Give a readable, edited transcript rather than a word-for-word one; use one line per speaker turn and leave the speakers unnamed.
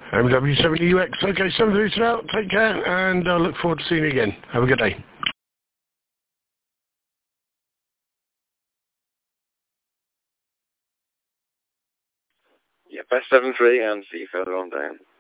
MW70UX. Okay, 732 out. Take care, and I look forward to seeing you again. Have a good day.
Yeah, press 7-3 and see you further on down.